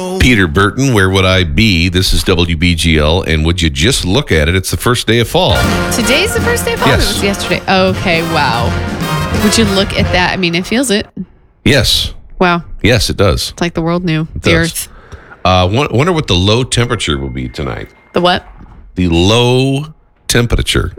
Peter Burton, where would I be? This is WBGL, and would you just look at it? It's the first day of fall. Today's the first day of fall? Yes. It was yesterday. Okay, wow. Would you look at that? I mean, it feels it. Yes. Wow. Yes, it does. It's like the world knew. It the does. earth. Wonder what the low temperature will be tonight. The what? The low temperature.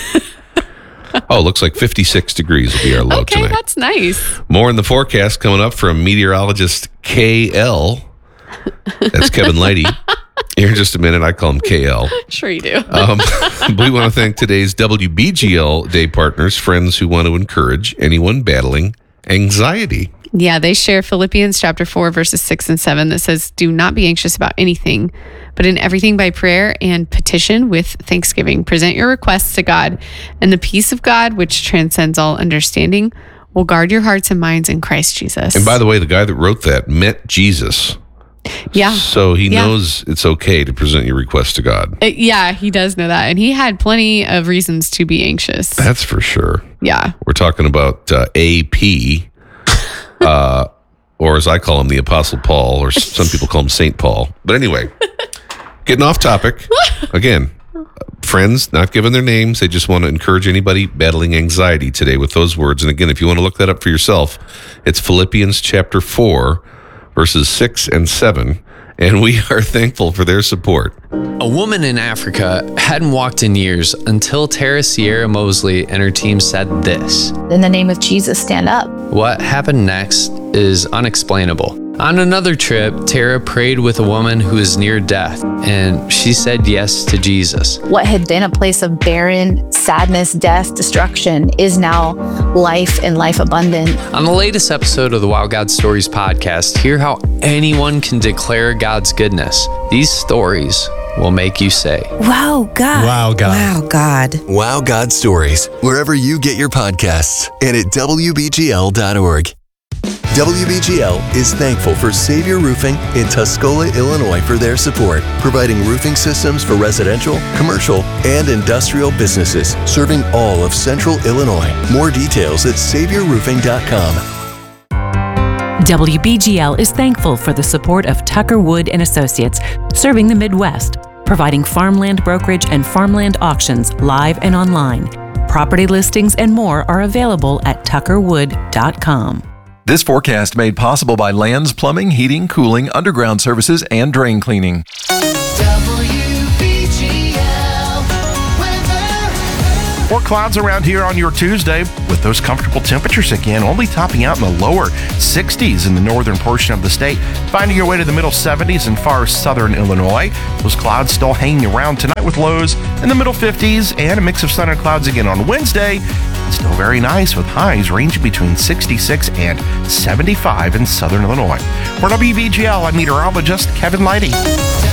Looks like 56 degrees will be our low tonight. Okay, that's nice. More in the forecast coming up from meteorologist KL. That's Kevin Lighty. Here in just a minute, I call him KL. Sure you do. We want to thank today's WBGL Day partners, friends who want to encourage anyone battling anxiety. Yeah, they share Philippians chapter 4, verses 6 and 7 that says, "Do not be anxious about anything, but in everything by prayer and petition with thanksgiving, present your requests to God, and the peace of God, which transcends all understanding, will guard your hearts and minds in Christ Jesus." And by the way, the guy that wrote that met Jesus. Yeah. So he knows it's okay to present your request to God. Yeah, he does know that. And he had plenty of reasons to be anxious. That's for sure. Yeah. We're talking about AP, or as I call him, the Apostle Paul, or some people call him St. Paul. But anyway, getting off topic. Again, friends not giving their names. They just want to encourage anybody battling anxiety today with those words. And again, if you want to look that up for yourself, it's Philippians chapter 4, verses 6 and 7. And we are thankful for their support. A woman in Africa hadn't walked in years until Tara Sierra Mosley and her team said this. In the name of Jesus, stand up. What happened next is unexplainable. On another trip, Tara prayed with a woman who is near death, and she said yes to Jesus. What had been a place of barren, sadness, death, destruction is now life and life abundant. On the latest episode of the Wow God Stories podcast, hear how anyone can declare God's goodness. These stories will make you say, "Wow, God. Wow, God. Wow, God." Wow God Stories, wherever you get your podcasts, and at WBGL.org. WBGL is thankful for Savior Roofing in Tuscola, Illinois for their support, providing roofing systems for residential, commercial, and industrial businesses, serving all of Central Illinois. More details at SaviorRoofing.com. WBGL is thankful for the support of Tucker Wood & Associates, serving the Midwest, providing farmland brokerage and farmland auctions live and online. Property listings and more are available at tuckerwood.com. This forecast made possible by Lands Plumbing, Heating, Cooling, Underground Services, and Drain Cleaning. More clouds around here on your Tuesday with those comfortable temperatures again, only topping out in the lower 60s in the northern portion of the state, finding your way to the middle 70s in far southern Illinois. Those clouds still hanging around tonight with lows in the middle 50s and a mix of sun and clouds again on Wednesday. Still very nice with highs ranging between 66 and 75 in southern Illinois. For WBGL, I'm meteorologist Kevin Lighty.